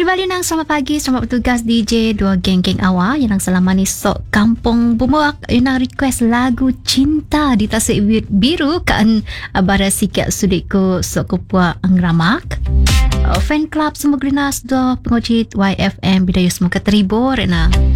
Kembali nang selamat pagi, selamat bertugas DJ dua geng-geng awak yang selama ni sok kampung Bumuak yang request lagu Cinta di Tasik Biru kan bara sikit sudikku sok kupua angramak. Fan club semua grenas do penguji YFM bidaya semua keteribur na.